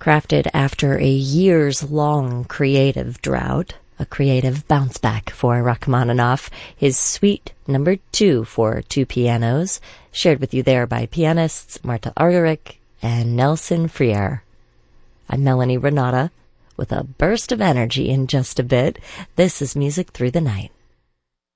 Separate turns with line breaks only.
Crafted after a years-long creative drought, a creative bounce-back for Rachmaninoff, his Suite No. 2 for two pianos, shared with you there by pianists Marta Argerich and Nelson Freire. I'm Melanie Renata, with a burst of energy in just a bit. This is Music Through the Night.